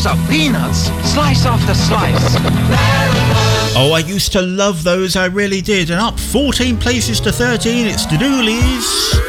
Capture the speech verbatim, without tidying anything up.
bags of peanuts, slice after slice. Oh, I used to love those, I really did. And up fourteen places to thirteen, it's the Doolies.